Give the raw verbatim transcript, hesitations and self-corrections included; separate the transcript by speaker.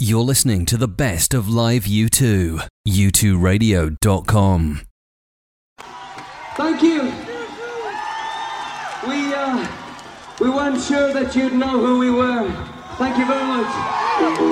Speaker 1: You're listening to the best of live U two. U two radio dot com.
Speaker 2: Thank you. We, uh, we weren't sure that you'd know who we were. Thank you very much.